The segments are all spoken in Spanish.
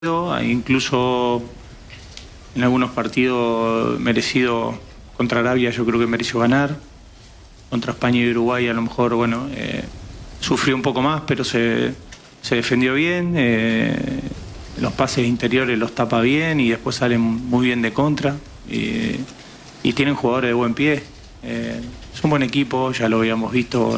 incluso en algunos partidos merecido. Contra Arabia yo creo que mereció ganar. Contra España y Uruguay a lo mejor, bueno, sufrió un poco más, pero se defendió bien. Los pases interiores los tapa bien y después salen muy bien de contra. Y tienen jugadores de buen pie. Es un buen equipo, ya lo habíamos visto,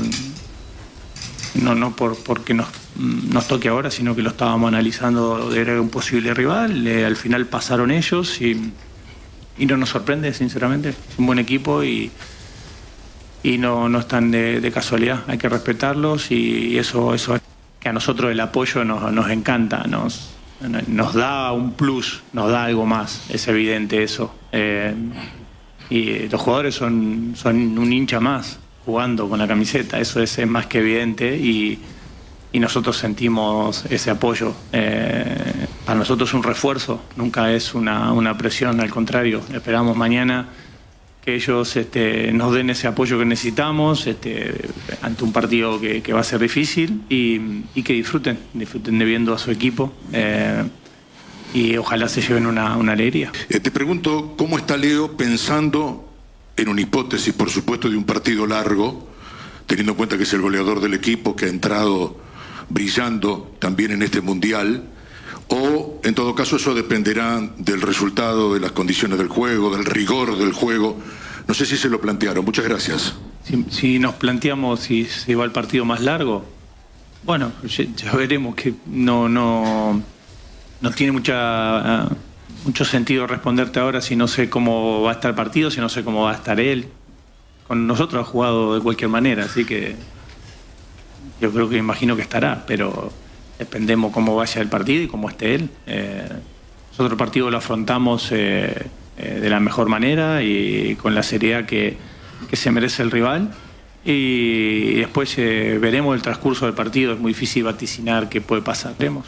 no porque nos toque ahora, sino que lo estábamos analizando de un posible rival. Al final pasaron ellos y no nos sorprende, sinceramente. Es un buen equipo y no están de casualidad. Hay que respetarlos y eso que a nosotros el apoyo nos encanta, nos da un plus, nos da algo más, es evidente eso. Y los jugadores son un hincha más jugando con la camiseta, eso es más que evidente y nosotros sentimos ese apoyo. Para nosotros es un refuerzo, nunca es una presión, al contrario. Esperamos mañana que ellos nos den ese apoyo que necesitamos ante un partido que va a ser difícil y que disfruten de viendo a su equipo y ojalá se lleven una alegría. Te pregunto, ¿cómo está Leo pensando en una hipótesis, por supuesto, de un partido largo, teniendo en cuenta que es el goleador del equipo, que ha entrado brillando también en este Mundial? O, en todo caso, eso dependerá del resultado, de las condiciones del juego, del rigor del juego. No sé si se lo plantearon. Muchas gracias. Si nos planteamos si se va el partido más largo, bueno, ya veremos, que no tiene mucho sentido responderte ahora si no sé cómo va a estar el partido, si no sé cómo va a estar él. Con nosotros ha jugado de cualquier manera, así que yo creo que imagino que estará, pero dependemos cómo vaya el partido y cómo esté él. Nosotros el partido lo afrontamos de la mejor manera y con la seriedad que se merece el rival. Y después veremos el transcurso del partido. Es muy difícil vaticinar qué puede pasar. Veremos.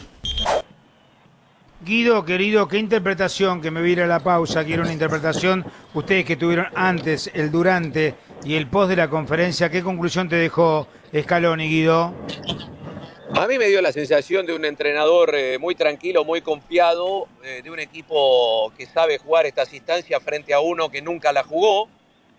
Guido, querido, ¿qué interpretación, que me voy a ir a la pausa, quiero una interpretación, ustedes que tuvieron antes, el durante y el post de la conferencia, ¿qué conclusión te dejó Scaloni, Guido? A mí me dio la sensación de un entrenador muy tranquilo, muy confiado, de un equipo que sabe jugar estas instancias frente a uno que nunca la jugó.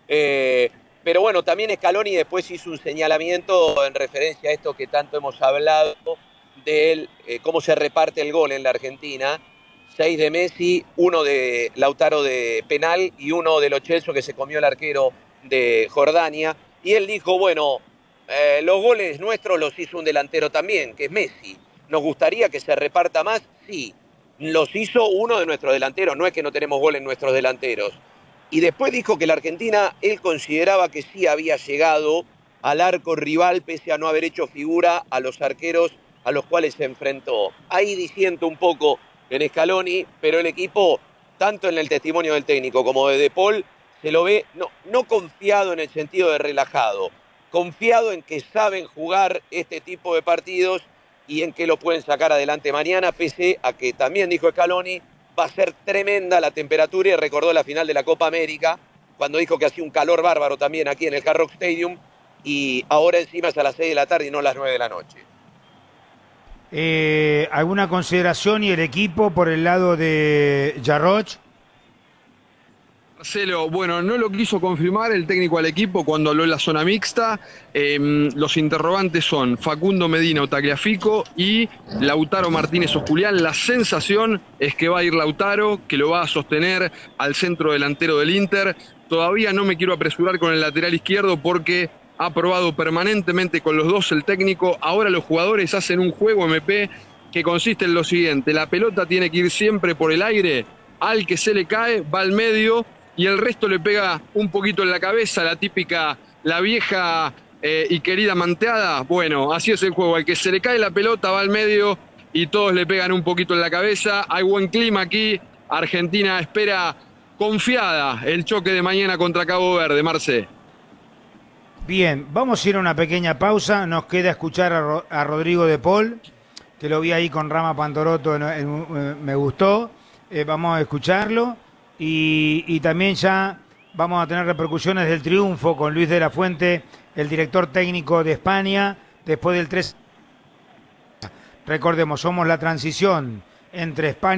Pero bueno, también Scaloni después hizo un señalamiento en referencia a esto que tanto hemos hablado, de él, cómo se reparte el gol en la Argentina. 6 de Messi, 1 de Lautaro de penal y 1 de Lo Celso, que se comió el arquero de Jordania. Y él dijo, bueno, los goles nuestros los hizo un delantero también, que es Messi. ¿Nos gustaría que se reparta más? Sí, los hizo uno de nuestros delanteros, no es que no tenemos gol en nuestros delanteros. Y después dijo que la Argentina, él consideraba que sí había llegado al arco rival, pese a no haber hecho figura a los arqueros a los cuales se enfrentó. Ahí disiento un poco en Scaloni, pero el equipo, tanto en el testimonio del técnico como de De Paul, se lo ve no confiado en el sentido de relajado, confiado en que saben jugar este tipo de partidos y en que lo pueden sacar adelante mañana, pese a que también dijo Scaloni, va a ser tremenda la temperatura, y recordó la final de la Copa América, cuando dijo que hacía un calor bárbaro también aquí en el Hard Rock Stadium, y ahora encima es a las 6 de la tarde y no a las 9 de la noche. ¿Alguna consideración y el equipo por el lado de Jarroch? Marcelo, bueno, no lo quiso confirmar el técnico al equipo cuando habló en la zona mixta. Los interrogantes son Facundo Medina o Tagliafico y Lautaro Martínez o Julián. La sensación es que va a ir Lautaro, que lo va a sostener al centro delantero del Inter. Todavía no me quiero apresurar con el lateral izquierdo porque ha probado permanentemente con los dos el técnico. Ahora los jugadores hacen un juego MP que consiste en lo siguiente: la pelota tiene que ir siempre por el aire, al que se le cae va al medio y el resto le pega un poquito en la cabeza, la vieja y querida manteada. Bueno, así es el juego: al que se le cae la pelota va al medio y todos le pegan un poquito en la cabeza. Hay buen clima aquí, Argentina espera confiada el choque de mañana contra Cabo Verde, Marce. Bien, vamos a ir a una pequeña pausa. Nos queda escuchar a Rodrigo De Paul, que lo vi ahí con Rama Pantorotto, me gustó. Vamos a escucharlo y también ya vamos a tener repercusiones del triunfo con Luis de la Fuente, el director técnico de España, después del 3. Recordemos, somos la transición entre España